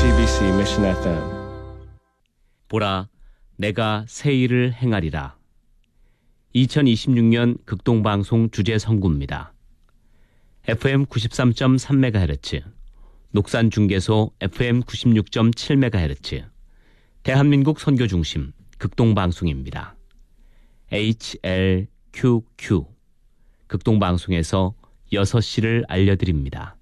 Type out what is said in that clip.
GBC Mission FM. 보라, 내가 새 일을 행하리라. 2026년 극동방송 주제 선구입니다. FM 93.3MHz, 녹산중계소 FM 96.7MHz, 대한민국 선교중심 극동방송입니다. HLQQ, 극동방송에서 6시를 알려드립니다.